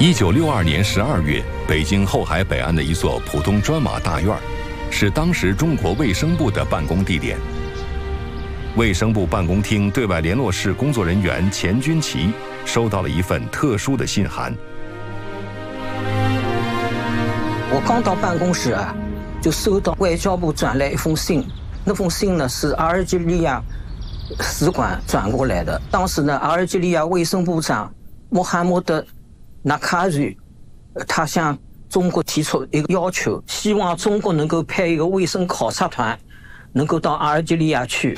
1962年12月，北京后海北岸的一座普通砖瓦大院，是当时中国卫生部的办公地点。卫生部办公厅对外联络室工作人员钱军旗收到了一份特殊的信函。 我刚到办公室啊，就收到外交部转来一封信，那封信呢是阿尔及利亚使馆转过来的。当时呢，阿尔及利亚卫生部长穆罕默德·纳卡瑞，他向中国提出一个要求，希望中国能够派一个卫生考察团，能够到阿尔及利亚去。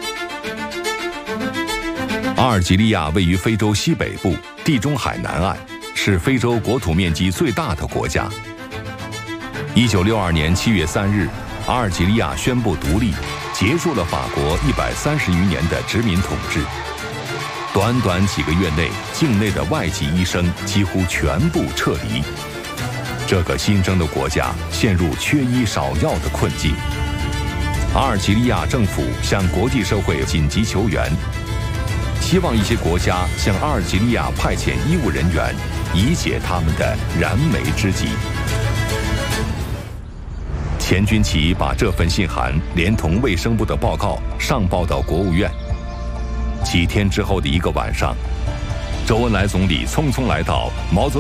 阿尔及利亚位于非洲西北部，地中海南岸，是非洲国土面积最大的国家。1962年7月3日，阿尔及利亚宣布独立，结束了法国130余年的殖民统治。短短几个月内，境内的外籍医生几乎全部撤离，这个新生的国家陷入缺医少药的困境。阿尔及利亚政府向国际社会紧急求援，希望一些国家向阿尔及利亚派遣医务人员，以解他们的燃眉之急。钱军旗把这份信函连同卫生部的报告上报到国务院。几天之后的一个晚上，周恩来总理匆匆来到毛泽